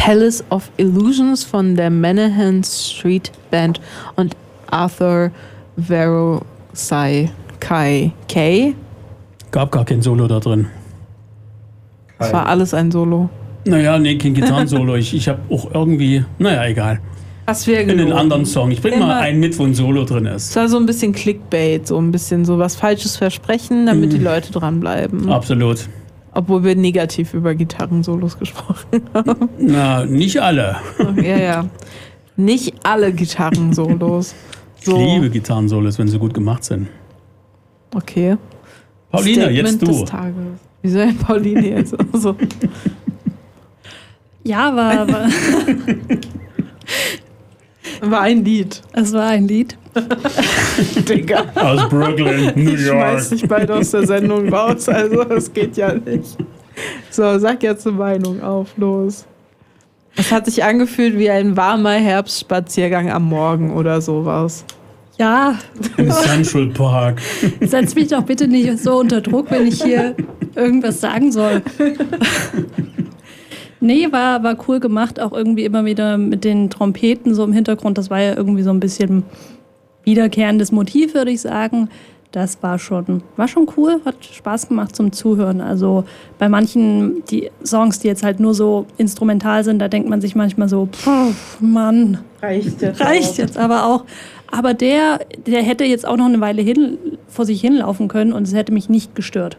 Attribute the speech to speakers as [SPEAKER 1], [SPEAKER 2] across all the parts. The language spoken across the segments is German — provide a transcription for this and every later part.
[SPEAKER 1] Palace of Illusions von der Menahan Street Band und Arthur Verosai K.
[SPEAKER 2] Gab gar kein Solo da drin.
[SPEAKER 1] Das war alles ein Solo.
[SPEAKER 2] Naja, nee, kein Gitarrensolo. Ich habe auch irgendwie, naja, egal.
[SPEAKER 1] Das wäre
[SPEAKER 2] In den anderen Song. Ich bringe mal einen mit, wo ein Solo drin ist.
[SPEAKER 1] Es war so ein bisschen Clickbait, so ein bisschen so was Falsches versprechen, damit die Leute dranbleiben.
[SPEAKER 2] Absolut.
[SPEAKER 1] Obwohl wir negativ über Gitarrensolos gesprochen haben.
[SPEAKER 2] Na, nicht alle.
[SPEAKER 1] Ja. Nicht alle Gitarrensolos. So.
[SPEAKER 2] Ich liebe Gitarrensolos, wenn sie gut gemacht sind.
[SPEAKER 1] Okay.
[SPEAKER 2] Paulina,
[SPEAKER 1] Statement
[SPEAKER 2] jetzt du.
[SPEAKER 1] des Tages. Wieso denn Pauline jetzt? Also.
[SPEAKER 3] Ja,
[SPEAKER 1] War ein Lied.
[SPEAKER 3] Es war ein Lied.
[SPEAKER 1] Digga.
[SPEAKER 2] Aus Brooklyn, New
[SPEAKER 1] Ich
[SPEAKER 2] York.
[SPEAKER 1] schmeiß dich beide aus der Sendung raus, also das geht ja nicht. So, sag jetzt eine Meinung auf, los. Es hat sich angefühlt wie ein warmer Herbstspaziergang am Morgen oder sowas.
[SPEAKER 3] Ja,
[SPEAKER 2] Im Central Park.
[SPEAKER 3] setz mich doch bitte nicht so unter Druck, wenn ich hier irgendwas sagen soll. Nee, war cool gemacht, auch irgendwie immer wieder mit den Trompeten so im Hintergrund. Das war ja irgendwie so ein bisschen wiederkehrendes Motiv, würde ich sagen. Das war schon cool, hat Spaß gemacht zum Zuhören. Also bei manchen die Songs, die jetzt halt nur so instrumental sind, da denkt man sich manchmal so, Mann,
[SPEAKER 1] Reicht
[SPEAKER 3] jetzt aber auch. Aber der hätte jetzt auch noch eine Weile vor sich hinlaufen können und es hätte mich nicht gestört.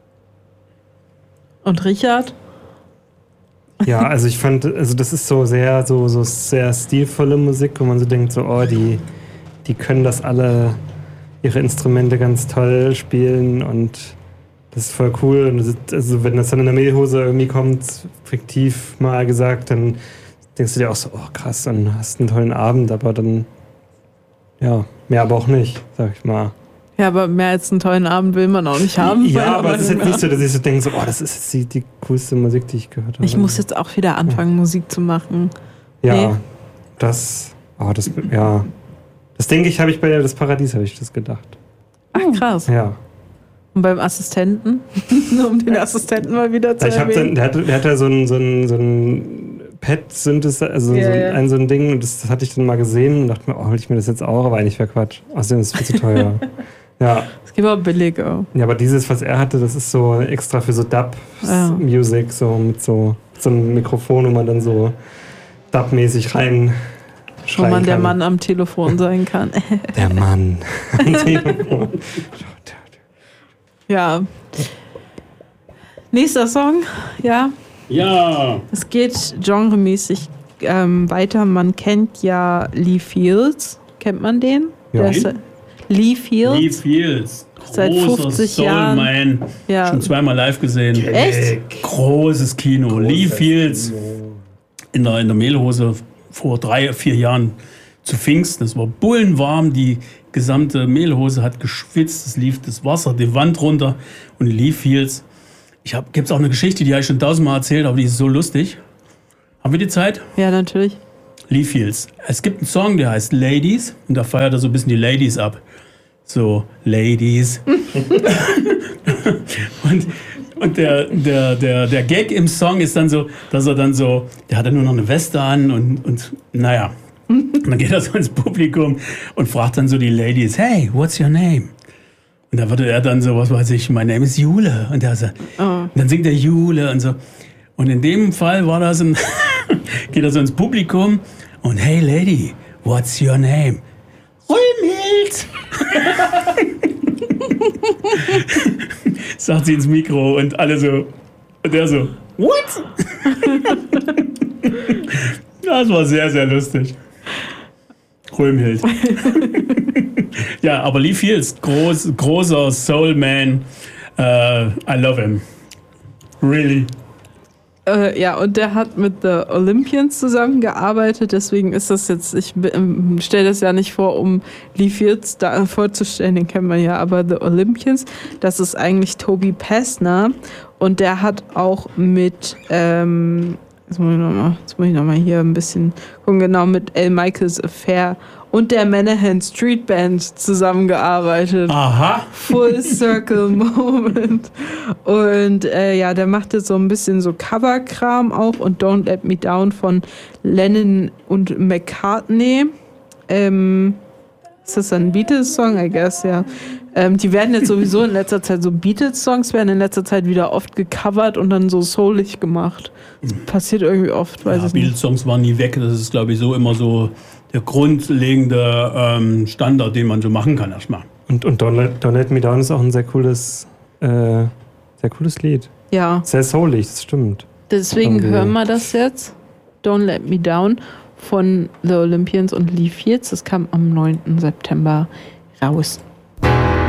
[SPEAKER 1] Und Richard?
[SPEAKER 4] Ja, also ich fand, das ist so sehr stilvolle Musik, wo man so denkt, so, oh, die können das alle, ihre Instrumente ganz toll spielen und das ist voll cool. Und also wenn das dann in der Mehlhose irgendwie kommt, fiktiv mal gesagt, dann denkst du dir auch so, oh krass, dann hast du einen tollen Abend, aber dann, ja, mehr aber auch nicht, sag ich mal.
[SPEAKER 1] Ja, aber mehr als einen tollen Abend will man auch nicht haben.
[SPEAKER 4] Ja, aber es ist jetzt nicht so, dass ich so denke, so, oh, das ist jetzt die coolste Musik, die ich gehört habe.
[SPEAKER 1] Ich muss jetzt auch wieder anfangen, Musik zu machen.
[SPEAKER 4] Ja,
[SPEAKER 1] Nee.
[SPEAKER 4] das denke ich, habe ich bei Das Paradies, habe ich das gedacht.
[SPEAKER 1] Ach, krass.
[SPEAKER 4] Ja.
[SPEAKER 1] Und beim Assistenten? Um den Assistenten mal wieder zu erwähnen.
[SPEAKER 4] Der hat ja so ein Pet-Synthesizer, also
[SPEAKER 1] Ja.
[SPEAKER 4] so ein Ding, und das hatte ich dann mal gesehen und dachte mir, oh, hol ich mir das jetzt auch, aber eigentlich wäre Quatsch. Außerdem ist es viel zu teuer. Ja.
[SPEAKER 1] Es gibt auch billiger.
[SPEAKER 4] Ja, aber dieses, was er hatte, das ist so extra für so Dub-Music, so mit so einem Mikrofon, wo man dann so Dub-mäßig rein
[SPEAKER 1] Wo
[SPEAKER 4] schreien
[SPEAKER 1] man der
[SPEAKER 4] kann.
[SPEAKER 1] Mann am Telefon sein kann.
[SPEAKER 4] Der Mann am Telefon.
[SPEAKER 1] Ja. Nächster Song, ja.
[SPEAKER 2] Ja.
[SPEAKER 1] Es geht genremäßig weiter. Man kennt ja Lee Fields. Kennt man den?
[SPEAKER 4] Ja.
[SPEAKER 1] Der ist, Lee Fields.
[SPEAKER 2] Lee Fields.
[SPEAKER 1] Seit
[SPEAKER 2] Großer
[SPEAKER 1] 50 Jahren.
[SPEAKER 2] Soulman.
[SPEAKER 1] Ja.
[SPEAKER 2] Schon zweimal live gesehen.
[SPEAKER 1] Echt?
[SPEAKER 2] Großes Kino. Lee Fields in der Mehlhose vor 3-4 Jahren zu Pfingsten. Es war bullenwarm. Die gesamte Mehlhose hat geschwitzt. Es lief das Wasser die Wand runter. Und Lee Fields. Gibt es auch eine Geschichte, die habe ich schon 1000-mal erzählt, aber die ist so lustig. Haben wir die Zeit?
[SPEAKER 1] Ja, natürlich.
[SPEAKER 2] Lee Fields. Es gibt einen Song, der heißt Ladies. Und da feiert er so ein bisschen die Ladies ab. So, Ladies. und der Gag im Song ist dann so, dass er dann so, der hat dann nur noch eine Weste an und naja. Und dann geht er so ins Publikum und fragt dann so die Ladies, hey, what's your name? Und da würde er dann so, was weiß ich, my name is Jule. Und der so, und dann singt er Jule und so. Und in dem Fall war das geht er so ins Publikum und hey Lady, what's your name? Rühmhild! Sagt sie ins Mikro und alle so, und der so, what? Das war sehr, sehr lustig. Röhmhild. Ja, aber Lee Fields, großer Soul-Man. I love him. Really.
[SPEAKER 1] Ja, und der hat mit The Olympians zusammengearbeitet, deswegen ist das jetzt, ich stelle das ja nicht vor, um Lee Fields da vorzustellen, den kennt man ja, aber The Olympians, das ist eigentlich Toby Pessner und der hat auch mit, jetzt muss ich noch mal hier ein bisschen gucken, genau, mit Al Michaels Affair und der Menahan Street Band zusammengearbeitet.
[SPEAKER 2] Aha.
[SPEAKER 1] Full Circle Moment. Und der macht jetzt so ein bisschen so Coverkram auch und Don't Let Me Down von Lennon und McCartney. Ist das ein Beatles-Song? I guess, ja. Die werden jetzt sowieso in letzter Zeit, so Beatles-Songs werden in letzter Zeit wieder oft gecovert und dann so soulig gemacht. Das passiert irgendwie oft, weiß ich nicht.
[SPEAKER 2] Beatles-Songs waren nie weg. Das ist, glaube ich, so immer so der grundlegende Standard, den man so machen kann erstmal.
[SPEAKER 4] Und Don't Let Me Down ist auch ein sehr cooles Lied.
[SPEAKER 1] Ja.
[SPEAKER 4] Sehr soulig, das stimmt.
[SPEAKER 1] Deswegen hören wir das jetzt. Don't Let Me Down von The Olympians und Lee Fields. Das kam am 9. September raus.